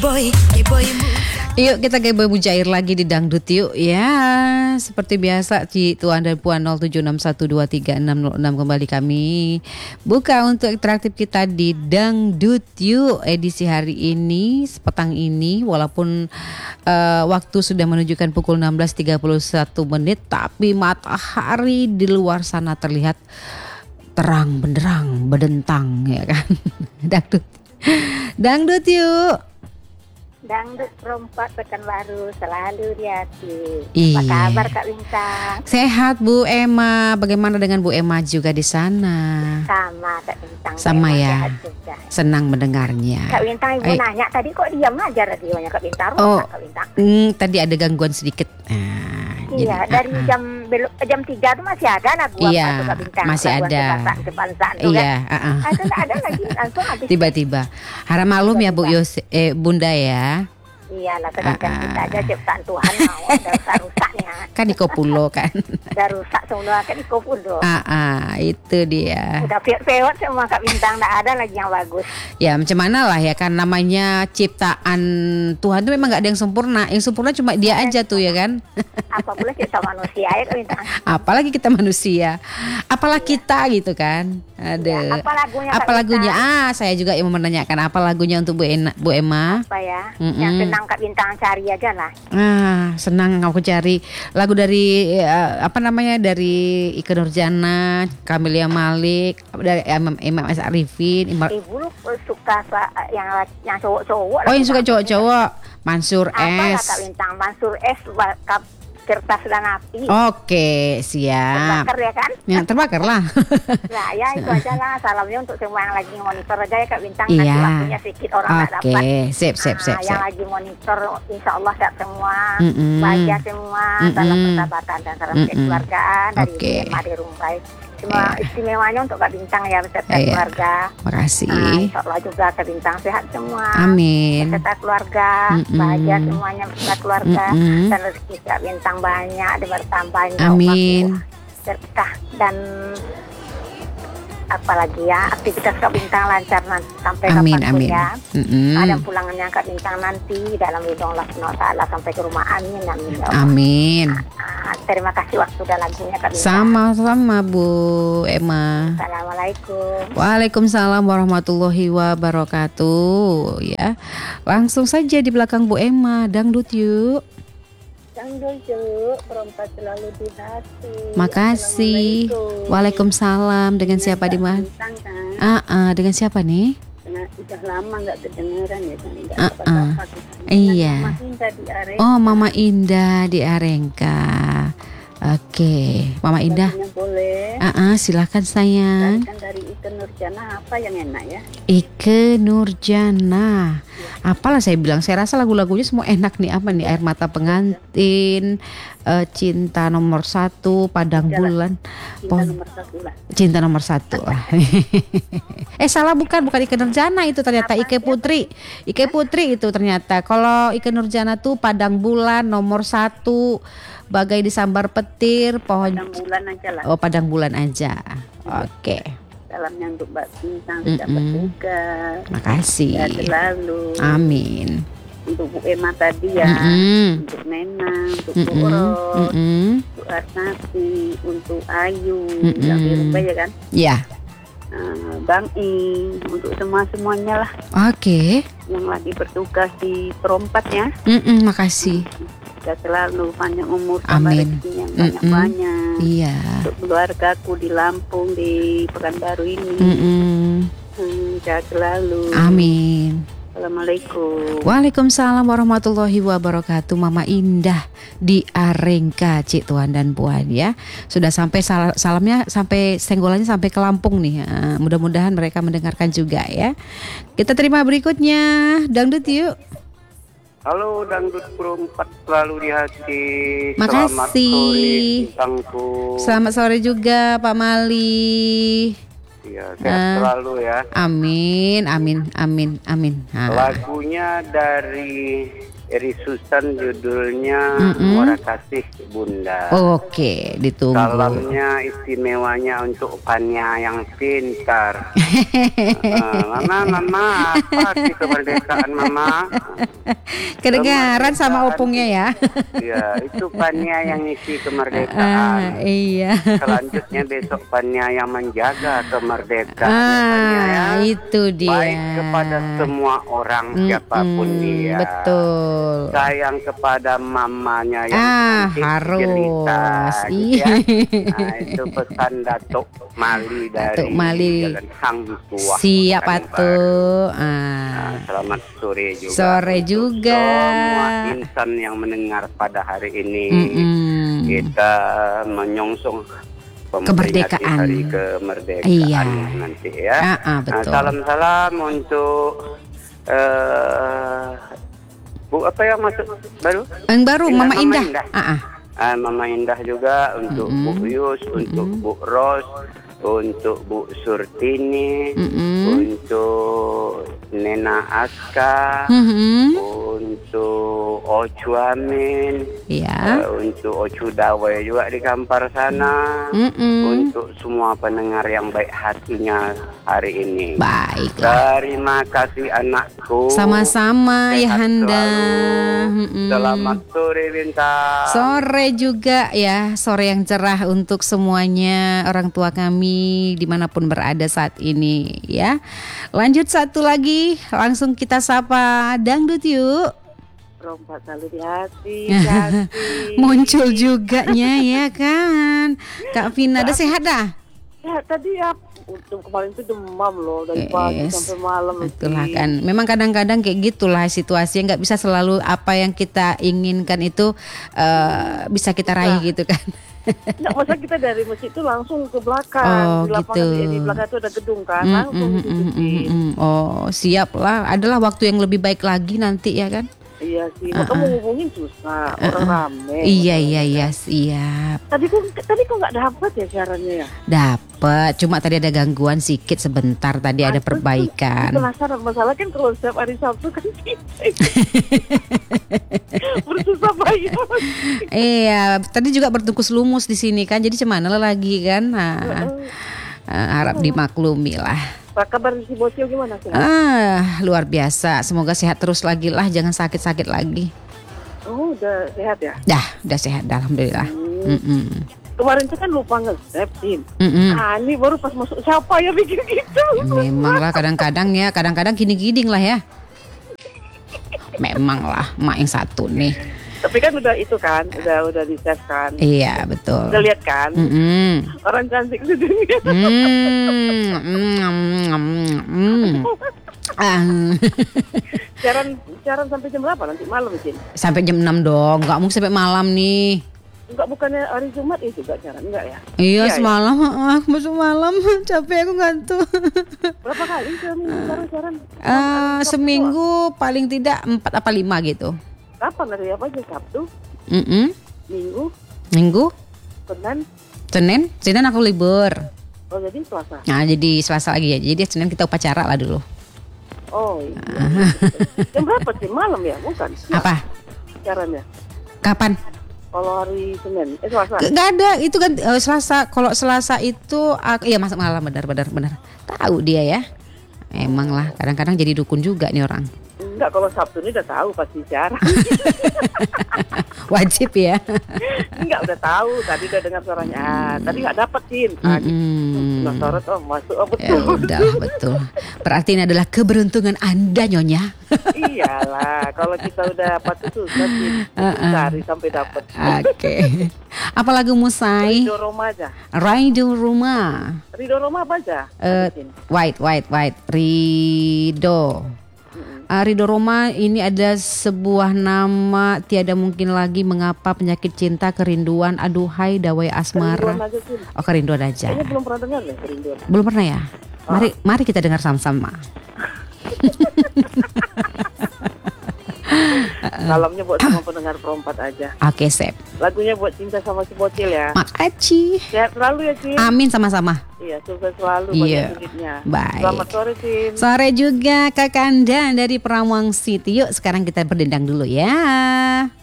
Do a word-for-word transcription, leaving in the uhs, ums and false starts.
Boy, boy, Yuk kita ke Boy Mujair lagi di Dangdut yuk. Ya seperti biasa Ci Tuan dan Puan nol tujuh enam satu dua tiga enam nol enam kembali kami buka untuk interaktif kita di Dangdut yuk edisi hari ini, petang ini. Walaupun uh, waktu sudah menunjukkan pukul enam belas tiga puluh satu menit, tapi matahari di luar sana terlihat terang benderang berdentang ya kan. Dangdut Dangdut yuk. Dangdut perempat Pekanbaru selalu di hati. Iya. Apa kabar Kak Bintang? Sehat Bu Emma. Bagaimana dengan Bu Emma juga di sana? Sama Kak Bintang. Sama Emma ya. sehat juga. Senang mendengarnya. Kak Bintang ibu Eh. nanya tadi kok diam aja radionya Kak Bintang. Rusak Oh, Kak Bintang. mm, tadi ada gangguan sedikit. Nah, Iya, jadi, dari uh-uh. jam belu- jam tiga tuh masih ada lagu Iya, apa tuh Kak Bintang? masih Lagu ada. Kebangsaan-kebangsaan tuh Iya, kan? uh-uh. Ada ada lagi langsung habis. Tiba-tiba. Harap maklum ya Bu Yos, eh, Bunda ya. Iyalah sedangkan Ah, ah. kita aja ciptaan Tuhan mau udah rusak rusaknya. Kan di Kopulo kan. Udah rusak semua kan di Kopulo. Ah, ah, itu dia. Udah pewot semua Kak Bintang, nggak ada lagi yang bagus. Ya macam mana lah ya kan, namanya ciptaan Tuhan itu memang nggak ada yang sempurna. Yang sempurna cuma dia aja tuh ya kan. Apa pula kita manusia ya Kak Bintang. Apalagi kita manusia, apalah kita gitu kan. Ada. Ya, apa lagunya Kak Apa lagunya? Bintang? Ah, saya juga yang mau menanyakan apa lagunya untuk Bu Ena, Bu Emma. Apa ya? Mm-mm. Yang senang Kak Bintang cari aja lah. Ah, senang aku cari lagu dari eh, apa namanya, dari Ikke Nurjana, Camelia Malik, dari Imam, Imam S. Arifin. Imam- Ibu lu suka sa- yang yang cowok-cowok. oh yang lah, suka Bintang. cowok-cowok, Mansur Apa lah S. Kak Bintang? Mansur S. Wa- Kap- Kertas dan api. Oke, siap. Terbakar ya kan? Ya, terbakar lah. Nah ya itu aja lah. Salamnya untuk semua yang lagi monitor aja ya Kak Bintang. Iya. Nanti waktunya sedikit orang nggak Oke, dapat. sip, sip, Ah, sip, yang sip. lagi monitor insya Allah sehat semua, Mm-mm. bahagia semua, Mm-mm. salam persahabatan dan salam Mm-mm. kekeluargaan dari Oke. Ibu Emma di Rumbai. Cuma Iya. istimewanya untuk Kak Bintang ya beserta Iya. keluarga. Makasih. Nah, insya Allah juga Kak Bintang sehat semua. Amin. Beserta keluarga, Mm-mm. bahagia semuanya beserta keluarga. Mm-mm. Dan rezeki Kak Bintang banyak, di bertambah insya Amin. Allah. Berkah dan apalagi ya aktivitas Kak Bintang lancar nanti sampai Amin, kapanpun amin. ya. Mm-mm. Ada pulangannya Kak Bintang nanti dalam ridho Allah subhanahu wa taala sampai ke rumah, amin amin ya Allah. Amin. Ah, terima kasih waktu dan lagunya Kak Bintang. Sama-sama Bu Emma. Assalamualaikum. Waalaikumsalam warahmatullahi wabarakatuh. Ya, langsung saja di belakang Bu Emma, dangdut yuk. Dangdut yuk, perempat selalu di hati. Makasih. Assalamualaikum. Waalaikumsalam. Dengan siapa di mana? Bintang kan? Ah, ah, dengan siapa nih? Karena udah lama nggak kedengeran ya kan, nggak Ah, apa-apa. ah. Iya. Makin tadi are. Oh, Mama Indah di Arengka. Oke, Mama Indah. Lagunya boleh. Ah, ah, silakan sayang. Kan dari Ikke Nurjana apa yang enak ya? Ikke Nurjana. Apalah saya bilang, saya rasa lagu-lagunya semua enak nih. Apa nih? Air Mata Pengantin, eh, Cinta Nomor Satu, Padang Udah lah. Bulan, Cinta Pohon- nomor satu lah. Cinta Nomor Satu lah. eh salah, bukan, bukan Ikke Nurjana itu ternyata Ike Putri. Ike Putri itu ternyata. Kalau Ikke Nurjana tuh Padang Bulan Nomor Satu, Bagai Disambar Petir, Pohon. Padang bulan aja lah. Oh, Padang Bulan aja. Oke, Salamnya untuk Mbak Bintang, Mm-mm. dapat juga. makasih. Ya selalu. Amin. Untuk Bu Emma tadi ya. Mm-mm. Untuk Nena, untuk Bu Mm-mm. Ros, Mm-mm. untuk Asnati, untuk Ayu, Mm-mm. yang di rumah ya kan. Ya, Nah, Bang I, untuk semua semuanya lah oke. yang lagi bertugas di perompatnya. Mm-mm, makasih. Ya selalu panjang umur, tambah Amin. rezekinya yang Mm-mm. banyak-banyak. Iya. Untuk keluargaku di Lampung, di Pekanbaru ini. Mm-mm. Hmm, sehat selalu. Amin. Assalamualaikum. Waalaikumsalam warahmatullahi wabarakatuh. Mama Indah di Arengka, Cik Tuan dan Puan ya. Sudah sampai sal- salamnya, sampai senggolannya sampai ke Lampung nih. Ah, mudah-mudahan mereka mendengarkan juga ya. Kita terima berikutnya. Dangdut yuk. Halo Dangdut perempat selalu di hati. Makasih. Selamat sore bintangku. Selamat sore juga Pak Mali. Iya, sehat Ah. selalu ya. Amin, amin, amin, amin. Ah. Lagunya dari Eri Susan judulnya Mm-mm. Murah Kasih Bunda. Oke, ditunggu. Salamnya istimewanya untuk Pania yang pintar. uh, mama, mama, apa sih kemerdekaan Mama? Kedengaran sama opungnya ya. Iya, itu Pania yang isi Ah, kemerdekaan. iya. Selanjutnya besok Pania yang menjaga kemerdekaan. Ah, Pania ya. itu dia. Baik kepada semua orang Mm-mm, siapapun dia. betul. Sayang kepada mamanya yang Ah, cantik harus. jelita, gitu Iya. ya. Nah, itu pesan Datuk Mali dari Datuk Mali. Jalan Hang Tuah. Siap Pekanbaru. atuh. Nah, Ah. selamat sore juga. Sore untuk juga. Semua insan yang mendengar pada hari ini. Mm-mm. Kita menyongsong memperingati Kemerdekaan. hari kemerdekaan Iya. nanti ya. Ah, ah, Nah, betul. salam-salam untuk eh Bu apa yang masuk baru? Yang baru Indah, Mama Mama Indah. Indah. Ah, ah. Ah, Mama Indah juga untuk Mm-mm. Bu Yus, untuk Bu Ros, untuk Bu Surtini, Mm-mm. untuk Nena Aska, Mhm. untuk Ocu Amin, Ya. eh, untuk Ocu Dawai juga di Kampar sana, Mm-mm. untuk semua pendengar yang baik hatinya hari ini. Baiklah. Terima kasih anakku. Sama-sama ya Sehat Handa. selalu. Mm-mm. Selamat sore Bintang. Sore juga ya, sore yang cerah untuk semuanya orang tua kami dimanapun berada saat ini ya. Lanjut satu lagi, langsung kita sapa Dangdut yuk. Rompak selalu di hati, hati. Muncul juga nya ya kan. Kak Vina, udah sehat dah? Ya tadi ya, untuk kemarin itu demam loh dari pagi Yes. sampai malam. Itulah Ci. kan. Memang kadang-kadang kayak gitulah situasi, nggak bisa selalu apa yang kita inginkan itu eh, bisa kita raih gitu kan. Nggak, masa kita dari masjid itu langsung ke belakang. Oh, di lapangan gitu. di, di belakang itu ada gedung kan, Mm, langsung mm, mm, ditutupin. mm, mm. Oh siap lah. Adalah waktu yang lebih baik lagi nanti ya kan. Iya sih, maka mau hubungin susah, orang rame. Iya iya iya siap. Tadi kok tadi kok nggak dapat ya siarannya ya? Dapat. Cuma tadi ada gangguan sedikit sebentar. Tadi ada Aku tuh perbaikan. Penasaran, masalah kan kalau setiap hari Sabtu kan bersusah payah. Iya. Tadi juga bertungkus lumus di sini kan. Jadi cemana lagi kan. Nah, eh, harap dimaklumi lah. Apa kabar si Bosio gimana sih? Ah, luar biasa. Semoga sehat terus lagi lah, jangan sakit-sakit lagi. Oh, udah sehat ya? Dah, udah sehat, dah, alhamdulillah. Mm-mm. Kemarin tuh kan lupa nge-snap, Sin. Mm-mm. Ah, ini baru pas masuk siapa ya bikin gitu. Memang lah kadang-kadang ya, kadang-kadang gini-gini lah ya. Memang lah, mak yang satu nih. Tapi kan udah itu kan, udah udah di save kan. Iya betul. Udah lihat kan? Mm-mm. Orang cantik di dunia. Mm, mm, mm, mm. Ah. Siaran siaran sampai jam berapa nanti malam, Sin? Sampai jam enam dong, nggak mungkin sampai malam nih. Enggak, bukannya hari Jumat ya juga siaran, enggak ya? Iya, Iya, semalam aku masuk malam, capek aku ngantuk. Berapa kali siaran siaran? Eh, seminggu paling tidak empat apa lima gitu. Kapan hari apa aja? Sabtu, Mm-mm. Minggu, Minggu, Senin. Senin, Senin aku libur. Oh, jadi Selasa. Nah jadi Selasa lagi ya, jadi Senin kita upacara lah dulu. Oh, iya. Jam berapa sih? Malam ya? Bukan? Apa? Siarannya. Kapan? Kalau hari Senin, eh Selasa. G- Gak ada, itu kan eh, Selasa. Kalau Selasa itu, aku, iya masuk malam, benar, benar, benar. Tahu dia ya. Emang lah, kadang-kadang jadi dukun juga nih orang. Enggak, kalau Sabtu ini udah tahu pasti siaran. Wajib ya. Enggak, udah tahu. Tadi udah dengar suaranya. Ah, tadi nggak dapetin. Ah, Mm-mm. penasaran, oh masuk, oh Ya betul. udah, betul. Berarti ini adalah keberuntungan Anda, Nyonya. Iyalah, kalau kita udah apa tuh susah sih. Cari sampai dapet. Oke. Apa lagu Musai? Rido Roma aja. Raido Rumah. Rido Roma apa aja? Eh, Habisin. white, white, white. Rido. Ah, Rido Roma ini ada sebuah nama tiada mungkin lagi mengapa penyakit cinta kerinduan aduhai dawai asmara. Kerinduan aja sih. Oh kerinduan aja. Kayaknya belum pernah dengar deh kerinduan. Belum pernah ya? Mari mari kita dengar sama-sama. Salamnya buat semua pendengar perempat aja. Oke, sip. Lagunya buat Cinta sama si Bocil ya. Makasih. Sehat selalu ya, Cin. Amin, sama-sama. Iya, sukses selalu Iya. banyak duitnya. Baik. Selamat sore, Cin. Sore juga Kak Kanda dari Perawang City. Yuk sekarang kita berdendang dulu ya.